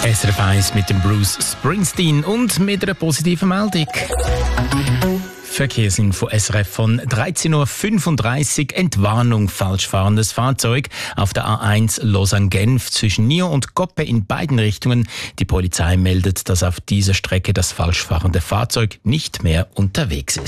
SRF 1 mit dem Bruce Springsteen und mit einer positiven Meldung. Verkehrsinfo SRF von 13.35 Uhr. Entwarnung, falsch fahrendes Fahrzeug auf der A1 Lausanne-Genf zwischen Nier und Goppe in beiden Richtungen. Die Polizei meldet, dass auf dieser Strecke das falsch fahrende Fahrzeug nicht mehr unterwegs ist.